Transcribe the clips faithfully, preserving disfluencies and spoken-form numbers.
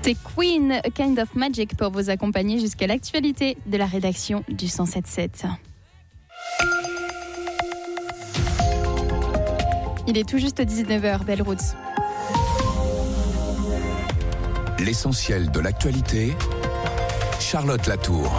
C'était Queen, A Kind of Magic pour vous accompagner jusqu'à l'actualité de la rédaction du cent sept sept. Il est tout juste dix-neuf heures, belle route. L'essentiel de l'actualité, Charlotte Latour.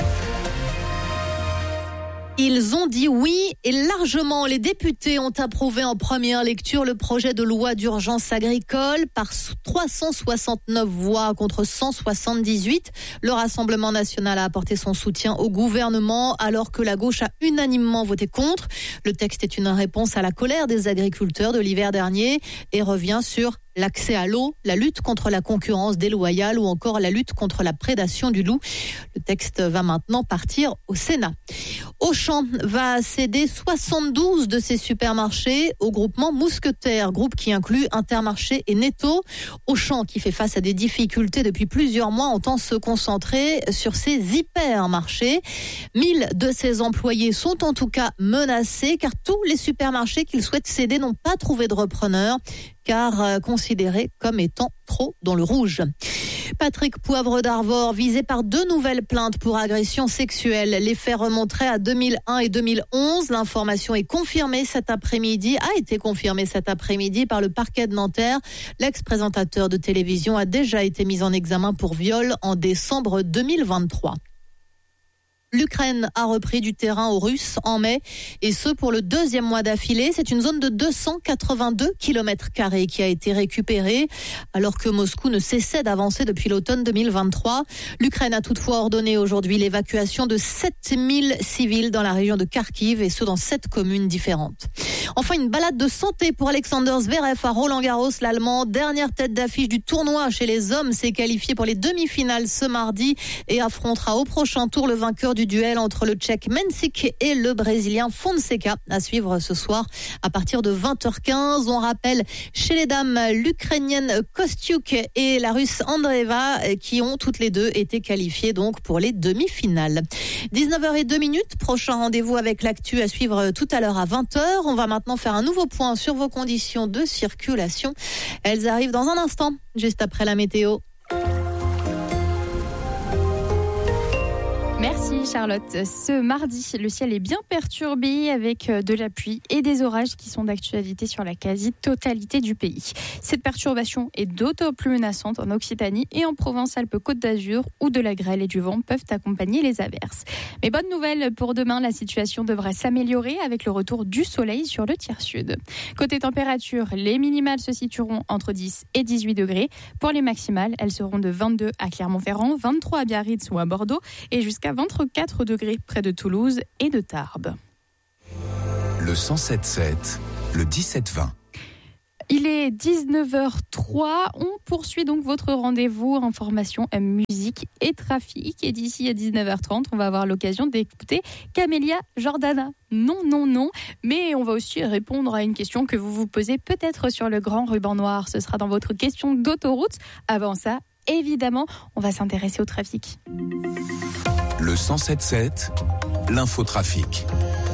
Ils ont dit oui et largement. Les députés ont approuvé en première lecture le projet de loi d'urgence agricole par trois cent soixante-neuf voix contre cent soixante-dix-huit. Le Rassemblement national a apporté son soutien au gouvernement alors que la gauche a unanimement voté contre. Le texte est une réponse à la colère des agriculteurs de l'hiver dernier et revient sur l'accès à l'eau, la lutte contre la concurrence déloyale ou encore la lutte contre la prédation du loup. Le texte va maintenant partir au Sénat. Auchan va céder soixante-douze de ses supermarchés au groupement Mousquetaires, groupe qui inclut Intermarché et Netto. Auchan, qui fait face à des difficultés depuis plusieurs mois, entend se concentrer sur ses hypermarchés. mille de ses employés sont en tout cas menacés car tous les supermarchés qu'ils souhaitent céder n'ont pas trouvé de repreneur, car euh, considérés comme étant trop dans le rouge. Patrick Poivre d'Arvor, visé par deux nouvelles plaintes pour agression sexuelle. Les faits remonteraient à deux mille un et deux mille onze. L'information est confirmée cet après-midi, a été confirmée cet après-midi par le parquet de Nanterre. L'ex-présentateur de télévision a déjà été mis en examen pour viol en décembre deux mille vingt-trois. L'Ukraine a repris du terrain aux Russes en mai, et ce pour le deuxième mois d'affilée. C'est une zone de deux cent quatre-vingt-deux kilomètres carrés qui a été récupérée, alors que Moscou ne cessait d'avancer depuis l'automne deux mille vingt-trois. L'Ukraine a toutefois ordonné aujourd'hui l'évacuation de sept mille civils dans la région de Kharkiv, et ce dans sept communes différentes. Enfin, une balade de santé pour Alexander Zverev à Roland-Garros. L'Allemand, dernière tête d'affiche du tournoi chez les hommes, s'est qualifié pour les demi-finales ce mardi et affrontera au prochain tour le vainqueur du duel entre le Tchèque Mensik et le Brésilien Fonseca, à suivre ce soir à partir de vingt heures quinze. On rappelle chez les dames l'Ukrainienne Kostyuk et la Russe Andreeva qui ont toutes les deux été qualifiées donc pour les demi-finales. dix-neuf heures zéro deux minutes, prochain rendez-vous avec l'actu à suivre tout à l'heure à vingt heures. On va maintenant faire un nouveau point sur vos conditions de circulation. Elles arrivent dans un instant, juste après la météo. Merci Charlotte. Ce mardi, le ciel est bien perturbé avec de la pluie et des orages qui sont d'actualité sur la quasi-totalité du pays. Cette perturbation est d'autant plus menaçante en Occitanie et en Provence-Alpes-Côte d'Azur où de la grêle et du vent peuvent accompagner les averses. Mais bonne nouvelle pour demain, la situation devrait s'améliorer avec le retour du soleil sur le tiers sud. Côté température, les minimales se situeront entre dix et dix-huit degrés. Pour les maximales, elles seront de vingt-deux à Clermont-Ferrand, vingt-trois à Biarritz ou à Bordeaux et jusqu'à vingt-quatre degrés près de Toulouse et de Tarbes. Le cent sept sept, le dix-sept vingt. Il est dix-neuf heures zéro trois. On poursuit donc votre rendez-vous information, musique et trafic. Et d'ici à dix-neuf heures trente, on va avoir l'occasion d'écouter Camélia Jordana. Non, non, non. Mais on va aussi répondre à une question que vous vous posez peut-être sur le grand ruban noir. Ce sera dans votre question d'autoroute. Avant ça, évidemment, on va s'intéresser au trafic. Le cent sept sept, l'infotrafic.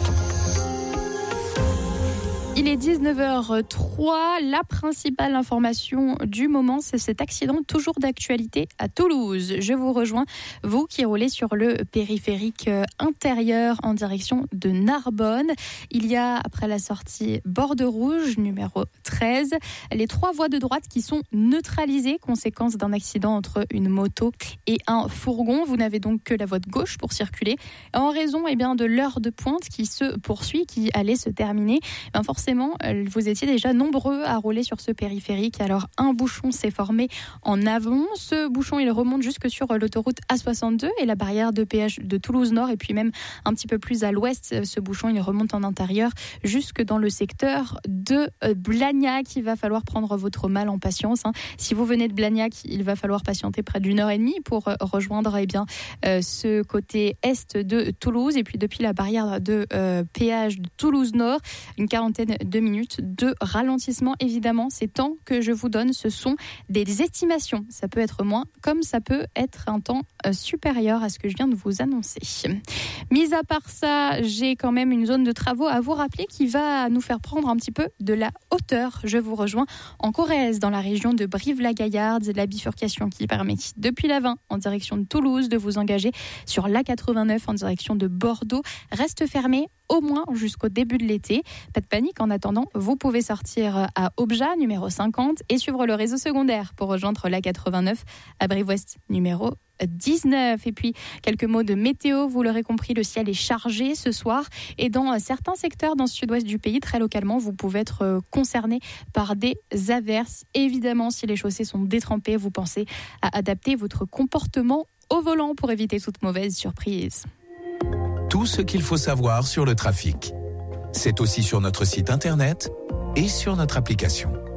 Il est dix-neuf heures zéro trois. La principale information du moment, c'est cet accident toujours d'actualité à Toulouse. Je vous rejoins, vous qui roulez sur le périphérique intérieur en direction de Narbonne. Il y a, après la sortie Borde Rouge, numéro treize, les trois voies de droite qui sont neutralisées, conséquence d'un accident entre une moto et un fourgon. Vous n'avez donc que la voie de gauche pour circuler. En raison eh bien, de l'heure de pointe qui se poursuit, qui allait se terminer, ben forcément, vous étiez déjà nombreux à rouler sur ce périphérique. Alors, un bouchon s'est formé en avant. Ce bouchon, il remonte jusque sur l'autoroute A soixante-deux et la barrière de péage de Toulouse-Nord. Et puis même un petit peu plus à l'ouest, ce bouchon, il remonte en intérieur jusque dans le secteur de Blagnac. Il va falloir prendre votre mal en patience. Hein. Si vous venez de Blagnac, il va falloir patienter près d'une heure et demie pour rejoindre eh bien, euh, ce côté est de Toulouse. Et puis depuis la barrière de euh, péage de Toulouse-Nord, une quarantaine de minutes de ralentissement. Évidemment, ces temps que je vous donne, ce sont des estimations. Ça peut être moins, comme ça peut être un temps euh, supérieur à ce que je viens de vous annoncer. Mis à part ça, j'ai quand même une zone de travaux à vous rappeler qui va nous faire prendre un petit peu de la hauteur. Je vous rejoins en Corrèze, dans la région de Brive-la-Gaillarde. La bifurcation qui permet depuis la vingt en direction de Toulouse de vous engager sur l'A quatre-vingt-neuf en direction de Bordeaux reste fermée au moins jusqu'au début de l'été. Pas de panique, en attendant, vous pouvez sortir à Obja, numéro cinquante, et suivre le réseau secondaire pour rejoindre l'A quatre-vingt-neuf à Brive-Ouest, numéro dix-neuf. Et puis, quelques mots de météo. Vous l'aurez compris, le ciel est chargé ce soir. Et dans certains secteurs dans le sud-ouest du pays, très localement, vous pouvez être concerné par des averses. Évidemment, si les chaussées sont détrempées, vous pensez à adapter votre comportement au volant pour éviter toute mauvaise surprise. Tout ce qu'il faut savoir sur le trafic. C'est aussi sur notre site internet et sur notre application.